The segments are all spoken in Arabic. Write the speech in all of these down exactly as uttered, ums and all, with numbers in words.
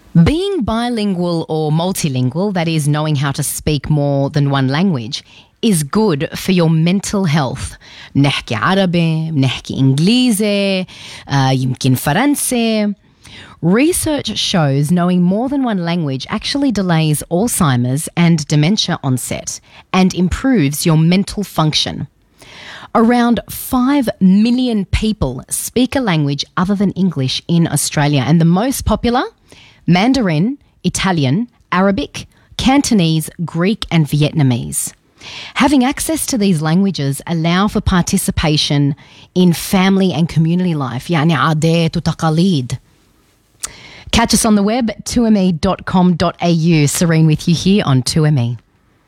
Being bilingual or multilingual, that is knowing how to speak more than one language, is good for your mental health. نحكي عربي, نحكي إنجليزي, uh, يمكن فرنسي. Research shows knowing more than one language actually delays Alzheimer's and dementia onset and improves your mental function. Around five million people speak a language other than English in Australia, and the most popular, Mandarin, Italian, Arabic, Cantonese, Greek and Vietnamese. Having access to these languages allow for participation in family and community life, يعني عادات وتقاليد. Catch us on the web, two m e dot com dot a u. Serene with you here on two M E.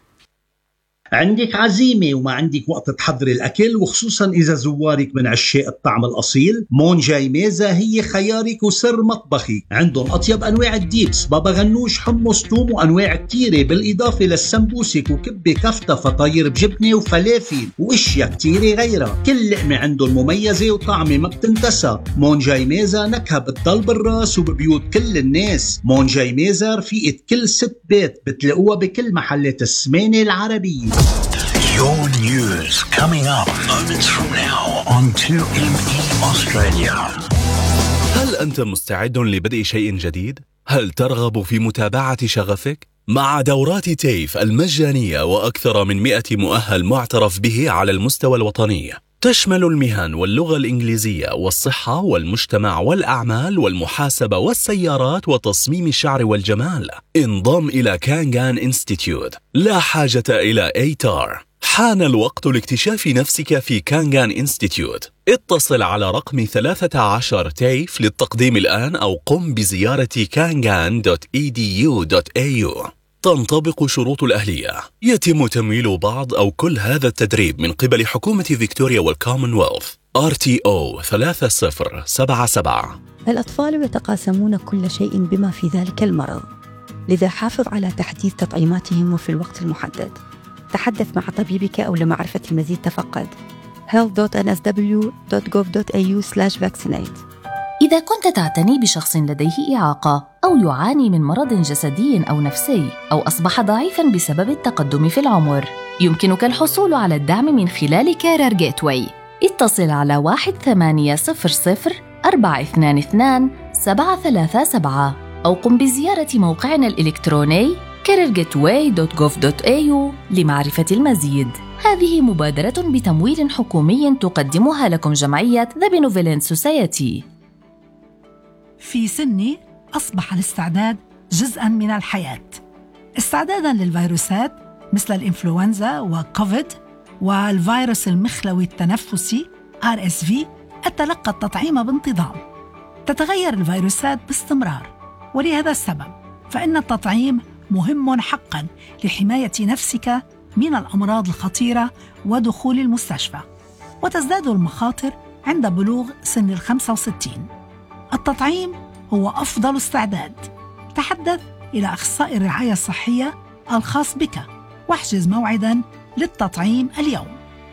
عندك عزيمة وما عندك وقت تحضري الأكل، وخصوصا إذا زوارك من عشاق الطعم الأصيل، مون جاي ميزة هي خيارك وسر مطبخي. عندهم أطيب أنواع الديبس، بابا غنوش، حمص، توم وأنواع كتيرة، بالإضافة للسمبوسك وكبة كفتة فطاير بجبنة وفلافل وإشياء كتيرة غيرها. كل لقمة عندهم مميزة وطعمة ما بتنتسى. مون جاي ميزة نكهة بتضل بالراس وببيوت كل الناس. مون جاي ميزة رفيقة كل ست بيت، بتلاقوها بكل محلات السمانة العربية. Your news coming up moments from now on two M E Australia. هل أنت مستعد لبدء شيء جديد؟ هل ترغب في متابعة شغفك؟ مع دورات تيف المجانية وأكثر من مئة مؤهل معترف به على المستوى الوطني، تشمل المهن واللغة الإنجليزية والصحة والمجتمع والأعمال والمحاسبة والسيارات وتصميم الشعر والجمال. انضم إلى كانغان إنستيتيوت، لا حاجة إلى إيتار. حان الوقت لاكتشاف نفسك في كانغان إنستيتيوت. اتصل على رقم ثلاثة عشر تيف للتقديم الآن أو قم بزيارة كانغان دوت إي دي يو دوت إيه يو. تنطبق شروط الأهلية. يتم تمويل بعض أو كل هذا التدريب من قبل حكومة فيكتوريا والكومنولث. آر تي أو ثلاثة صفر سبعة سبعة. الأطفال يتقاسمون كل شيء بما في ذلك المرض، لذا حافظ على تحديث تطعيماتهم وفي الوقت المحدد. تحدث مع طبيبك أو لمعرفة المزيد تفقد health dot n s w dot gov dot a u slash vaccinate. إذا كنت تعتني بشخص لديه إعاقة أو يعاني من مرض جسدي أو نفسي أو أصبح ضعيفاً بسبب التقدم في العمر، يمكنك الحصول على الدعم من خلال كارير جيتواي. اتصل على واحد ثمانية صفر صفر أربعة اثنان اثنان سبعة ثلاثة سبعة أو قم بزيارة موقعنا الإلكتروني كارير جيتواي دوت جوف دوت إيه يو لمعرفة المزيد. هذه مبادرة بتمويل حكومي تقدمها لكم جمعية The Benevolent Society. في سني أصبح الاستعداد جزءاً من الحياة، استعداداً للفيروسات مثل الإنفلونزا وكوفيد والفيروس المخلوي التنفسي آر إس في. أتلقى التطعيم بانتظام. تتغير الفيروسات باستمرار، ولهذا السبب فإن التطعيم مهم حقاً لحماية نفسك من الأمراض الخطيرة ودخول المستشفى، وتزداد المخاطر عند بلوغ سن الخمسة وستين. التطعيم هو أفضل استعداد. تحدث إلى أخصائي الرعاية الصحية الخاص بك واحجز موعداً للتطعيم اليوم.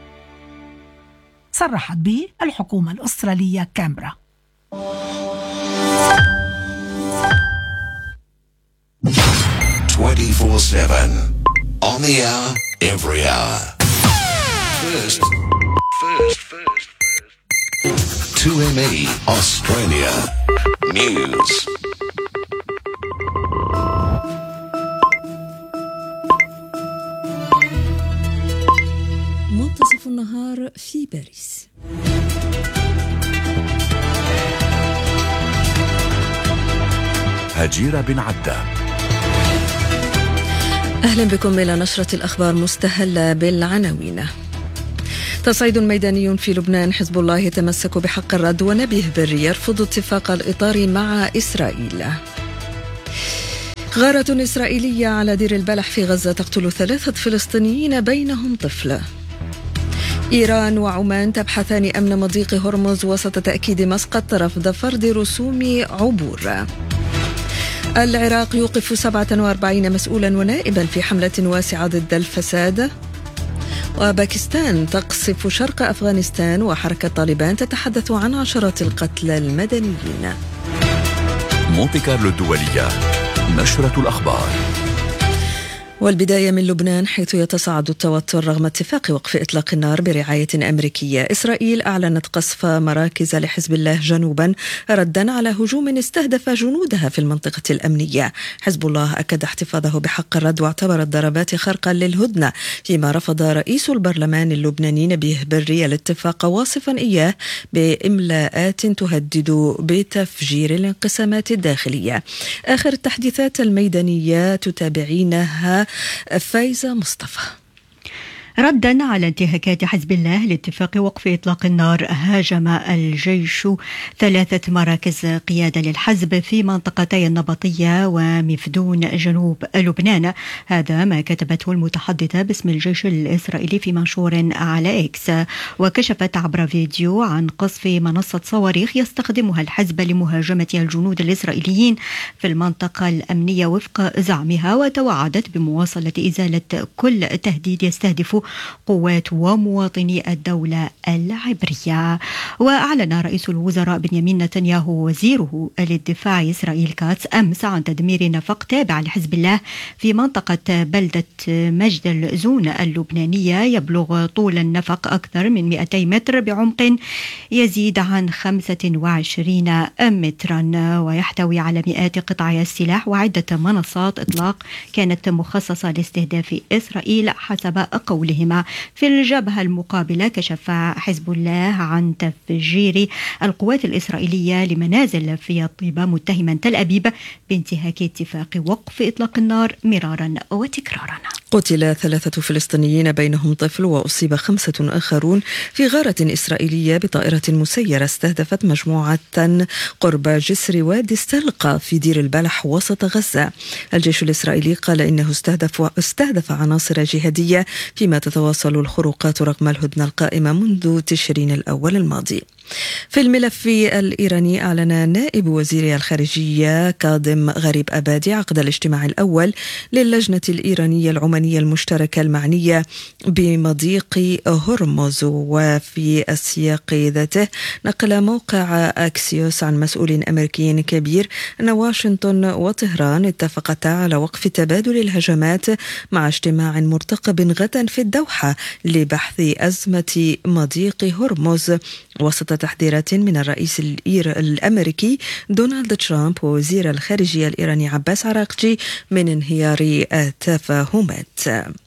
صرحت به الحكومة الأسترالية كامبرا. twenty-four seven on the hour, every hour. First, first, first, first. two M E Australia News. منتصف النهار في باريس. هجيرة بن عدة. أهلا بكم إلى نشرة الأخبار مستهلة بالعناوين. تصعيد ميداني في لبنان، حزب الله يتمسك بحق الرد، ونبيه بري يرفض اتفاق الإطار مع إسرائيل. غارة إسرائيلية على دير البلح في غزة تقتل ثلاثة فلسطينيين بينهم طفل. إيران وعمان تبحثان أمن مضيق هرمز وسط تأكيد مسقط رفض فرض رسوم عبور. العراق يوقف سبعة وأربعين مسؤولا ونائبا في حملة واسعة ضد الفساد. وباكستان تقصف شرق أفغانستان، وحركة طالبان تتحدث عن عشرات القتلى المدنيين. مونتي كارلو الدولية نشرة الأخبار. والبداية من لبنان، حيث يتصاعد التوتر رغم اتفاق وقف إطلاق النار برعاية أمريكية. إسرائيل أعلنت قصف مراكز لحزب الله جنوبا ردا على هجوم استهدف جنودها في المنطقة الأمنية. حزب الله أكد احتفاظه بحق الرد واعتبر الضربات خرقا للهدنة، فيما رفض رئيس البرلمان اللبناني نبيه بري الاتفاق، واصفا إياه بإملاءات تهدد بتفجير الانقسامات الداخلية. آخر التحديثات الميدانية تتابعينها فايزة مصطفى. ردا على انتهاكات حزب الله لاتفاق وقف إطلاق النار، هاجم الجيش ثلاثة مراكز قيادة للحزب في منطقتي النبطية ومفدون جنوب لبنان. هذا ما كتبته المتحدثة باسم الجيش الإسرائيلي في منشور على إكس، وكشفت عبر فيديو عن قصف منصة صواريخ يستخدمها الحزب لمهاجمة الجنود الإسرائيليين في المنطقة الأمنية وفق زعمها، وتوعدت بمواصلة إزالة كل تهديد يستهدف قوات ومواطني الدولة العبرية. وأعلن رئيس الوزراء بنيامين نتنياهو وزيره للدفاع إسرائيل كاتس أمس عن تدمير نفق تابع لحزب الله في منطقة بلدة مجد الزون اللبنانية، يبلغ طول النفق أكثر من مئتي متر بعمق يزيد عن خمسة وعشرين مترا، ويحتوي على مئات قطع السلاح وعدة منصات إطلاق كانت مخصصة لاستهداف إسرائيل حسب قوله. في الجبهة المقابلة كشف حزب الله عن تفجير القوات الإسرائيلية لمنازل في الطيبة، متهما تل أبيب بانتهاك اتفاق وقف إطلاق النار مرارا وتكرارا. قتل ثلاثة فلسطينيين بينهم طفل وأصيب خمسة آخرون في غارة إسرائيلية بطائرة مسيرة استهدفت مجموعة قرب جسر وادي السلقة في دير البلح وسط غزة. الجيش الإسرائيلي قال إنه استهدف, استهدف عناصر جهادية، فيما تتواصل الخروقات رغم الهدنة القائمة منذ تشرين الأول الماضي. في الملف الإيراني، أعلن نائب وزير الخارجية كاظم غريب أبادي عقد الاجتماع الأول للجنة الإيرانية العمانية المشتركة المعنية بمضيق هرمز. وفي السياق ذاته نقل موقع أكسيوس عن مسؤول أمريكي كبير أن واشنطن وطهران اتفقتا على وقف تبادل الهجمات مع اجتماع مرتقب غدا في الدوحة لبحث أزمة مضيق هرمز، وسط تحذيرات من الرئيس الأمريكي دونالد ترامب ووزير الخارجية الإيراني عباس عراقجي من انهيار التفاهمات.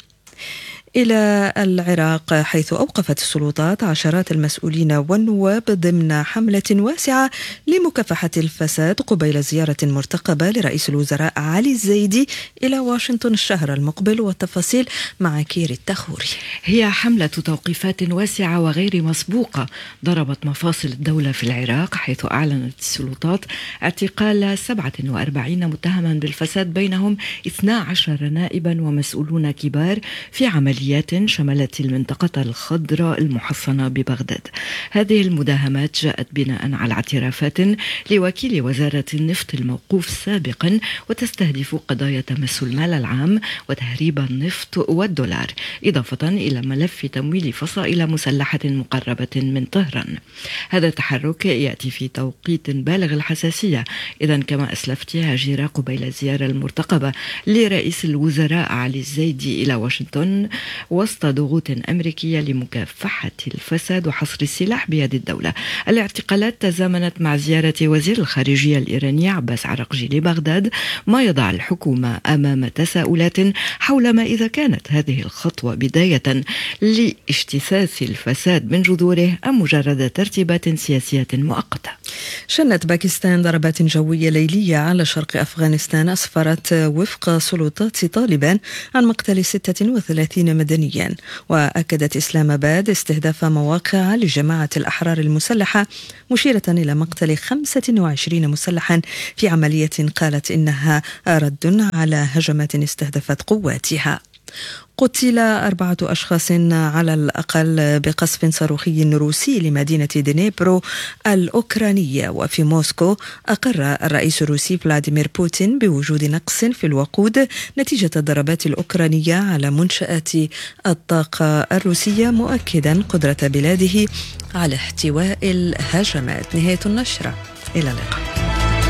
إلى العراق، حيث أوقفت السلطات عشرات المسؤولين والنواب ضمن حملة واسعة لمكافحة الفساد قبيل زيارة مرتقبة لرئيس الوزراء علي الزيدي إلى واشنطن الشهر المقبل. والتفاصيل مع كير التخوري. هي حملة توقيفات واسعة وغير مسبوقة ضربت مفاصل الدولة في العراق، حيث أعلنت السلطات اعتقال سبعة وأربعين متهما بالفساد، بينهم اثنا عشر نائبا ومسؤولون كبار في عملية شملت المنطقة الخضراء المحصنة ببغداد. هذه المداهمات جاءت بناء على اعترافات لوكيل وزارة النفط الموقوف سابقا، وتستهدف قضايا تمس المال العام وتهريب النفط والدولار، إضافة إلى ملف تمويل فصائل مسلحة مقربة من طهران. هذا التحرك يأتي في توقيت بالغ الحساسية، إذا كما أسلفت هاجر قبيل الزيارة المرتقبة لرئيس الوزراء علي الزيدي إلى واشنطن وسط ضغوط أمريكية لمكافحة الفساد وحصر السلاح بيد الدولة. الاعتقالات تزامنت مع زيارة وزير الخارجية الإيراني عباس عراقجي لبغداد، ما يضع الحكومة أمام تساؤلات حول ما إذا كانت هذه الخطوة بداية لاجتثاث الفساد من جذوره أم مجرد ترتيبات سياسية مؤقتة. شنت باكستان ضربات جوية ليلية على شرق أفغانستان أسفرت وفق سلطات طالبان عن مقتل ستة وثلاثين مدنيا. وأكدت إسلام آباد استهداف مواقع لجماعة الأحرار المسلحة، مشيرة إلى مقتل خمسة وعشرين مسلحا في عملية قالت إنها رد على هجمات استهدفت قواتها. قتل أربعة أشخاص على الأقل بقصف صاروخي روسي لمدينة دنيبرو الأوكرانية. وفي موسكو أقر الرئيس الروسي فلاديمير بوتين بوجود نقص في الوقود نتيجة الضربات الأوكرانية على منشآت الطاقة الروسية، مؤكدا قدرة بلاده على احتواء الهجمات. نهاية النشرة، إلى اللقاء.